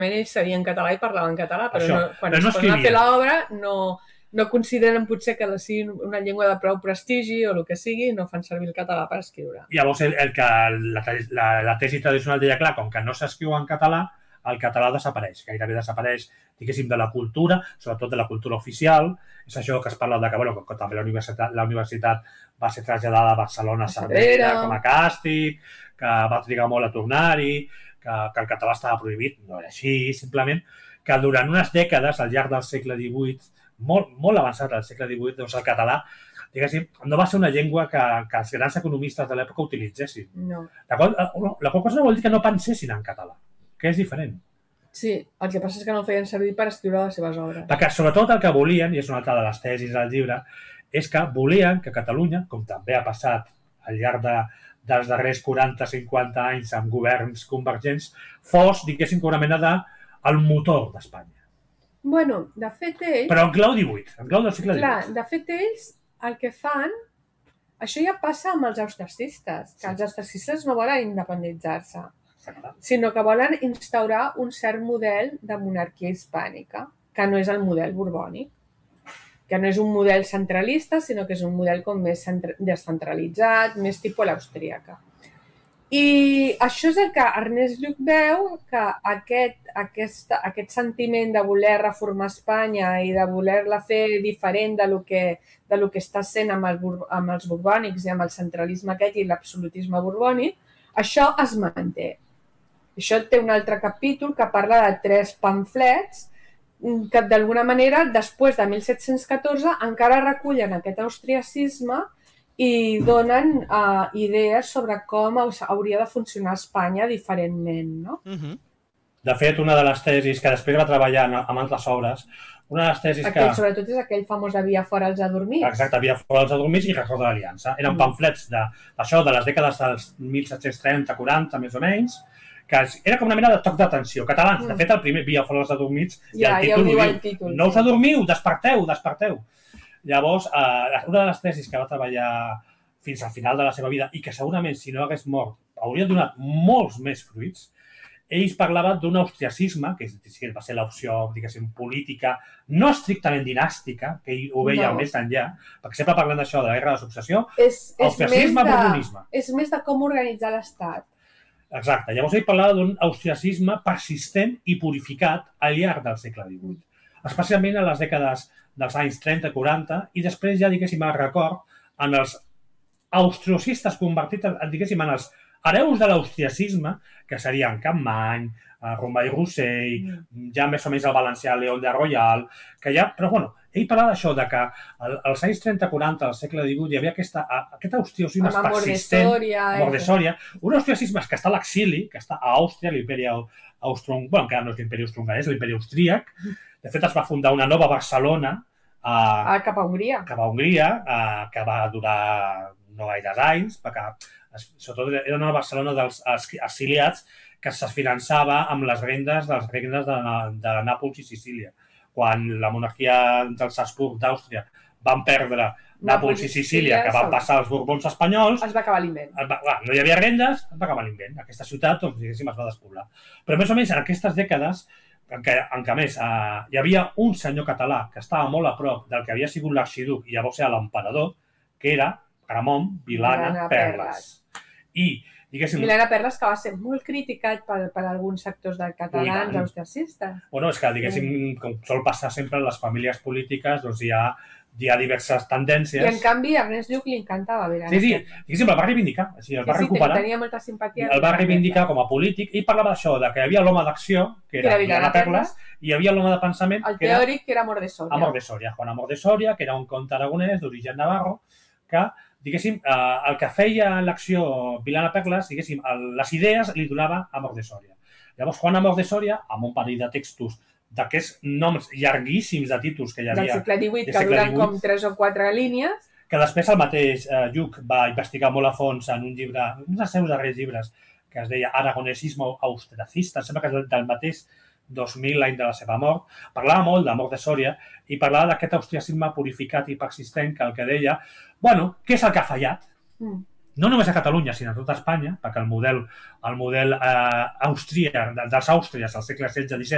ells sabien català i parlaven català, però Això, quan però es no posen a fer escrivien. l'obra no consideren potser que sigui una llengua de prou prestigi o el que sigui, no fan servir el català per escriure. Llavors, la tesi tradicional deia, clar, com que no s'escriu en català, el català desapareix, gairebé desapareix, diguéssim, de la cultura, sobretot de la cultura oficial. És això que es parla de que, bueno, que també la universitat va ser traslladada a Barcelona, a Cervera, com a càstig, que va trigar molt a tornar-hi, que el català estava prohibit. No era així, simplement que durant unes dècades, al llarg del segle XVIII, molt avançat al segle XVIII, doncs el català, diguéssim, no va ser una llengua que els grans economistes de l'època utilitzessin. No. La qual cosa no vol dir que no pensessin en català, que és diferent. Sí, el que passa és que no el feien servir per escriure les seves obres. Perquè sobretot el que volien, i és una altra de les tesis del llibre, és que volien que Catalunya, com també ha passat al llarg dels darrers 40-50 anys amb governs convergents, fos, diguéssim, una mena del motor d'Espanya. Bueno, de fet ells... Però en clau XVIII, en clau del segle XVIII. Clar, de fet ells el que fan... Això ja passa amb els austriacistes, que els austriacistes no volen independitzar-se, sinó que volen instaurar un cert model de monarquia hispànica, que no és el model borbònic, que no és un model centralista, sinó que és un model com més descentralitzat, més tipus l'austríaca. I això és el que Ernest Lluch veu, que aquest sentiment de voler reformar Espanya i de voler-la fer diferent de lo que està sent amb els borbònics i amb el centralisme aquest i l'absolutisme borbònic, això es manté. Això té un altre capítol que parla de 3 pamflets que d'alguna manera, després de 1714, encara recullen aquest austriacisme i donen idees sobre com hauria de funcionar Espanya diferentment, no? De fet, una de les tesis que després va treballar amb altres obres, una de les tesis que... Sobretot és aquell famós de Via fora els adormits. Exacte, Via fora els adormits i Record de l'Aliança. Eren pamflets d'això, de les dècades dels 1730-40, més o menys, que era com una mena de toc d'atenció. Catalans, de fet, el primer Via fora els adormits, i el títol ho diu. No us adormiu, desperteu, desperteu. Llavors, una de les tesis que va treballar fins al final de la seva vida i que segurament, si no hagués mort, hauria donat molts més fruits, ells parlaven d'un austriacisme, que va ser l'opció, diguéssim, política, no estrictament dinàstica, que ell ho veia més enllà, perquè sempre parlant d'això, de la guerra de successió, austriacisme, borbonisme. És més de com organitzar l'Estat. Exacte. Llavors ell parlava d'un austriacisme persistent i purificat al llarg del segle XVIII, especialment a les dècades dels anys 30-40 i després ja, diguéssim, el record en els austriocistes convertits, diguéssim, en els hereus de l'austriacisme, que serien Capmany, Rombay Rossell, ja més o menys el valencià León de Royal, que ja... Però, bueno, ell parlava d'això, de que als anys 30-40 del segle XVIII hi havia aquest austriacisme persistent, mort de Sòria, un austriacisme que està a l'exili, que està a Àustria, l'imperi austro-hongrí, bueno, encara no és l'imperi austro-hongrí, és l'imperi austríac. De fet, es va fundar una nova Barcelona cap a Hongria, que va durar no gaires anys, perquè sobretot era una Barcelona dels exiliats que se finançava amb les rendes dels regnes de Nàpols i Sicília. Quan la monarquia dels Habsburg d'Àustria van perdre Nàpols i Sicília, que van passar als Borbons espanyols, es va acabar l'invent. No hi havia rendes, es va acabar l'invent. Aquesta ciutat, doncs, diguéssim, es va despoblar. Però més o menys en aquestes dècades, en què a més hi havia un senyor català que estava molt a prop del que havia sigut l'arxiduc i llavors era l'emperador, que era Ramon Vilana Perles. I, diguéssim... Vilana Perles, que va ser molt criticat per alguns sectors de catalans austriacistes. Bueno, és que, diguéssim, com sol passar sempre en les famílies polítiques, doncs hi ha diverses tendències. I, en canvi, a Ernest Lluch li encantava Vilana Perles. Sí, diguéssim, el va reivindicar. El va recuperar. Tenia molta simpatia. El va reivindicar com a polític i parlava d'això, que hi havia l'home d'acció, que era Vilana Perles, i hi havia l'home de pensament, el teòric, que era Amor de Sòria. Amor de Sòria, Juan Amor de Sòria, que era un conte aragonès d'origen navarro, que diguéssim, el que feia l'acció Vilana Perles, diguéssim, les idees li donava Amor de Sòria. Llavors, Juan Amor de Sòria, amb un parell de textos d'aquests noms llarguíssims de títols que hi havia... Del segle XVIII, que duren com 3 o 4 línies. Que després el mateix Lluch va investigar molt a fons en un llibre, un dels seus darrers llibres, que es deia Aragonesismo austracista, sembla que és del mateix 2000, l'any de la seva mort, parlava molt d'Amor de Sòria i parlava d'aquest austriacisme purificat i persistent que el que deia, bueno, què és el que ha fallat? No només a Catalunya, sinó a tota Espanya, perquè el model austríac dels Àustries al segle XVI-XVII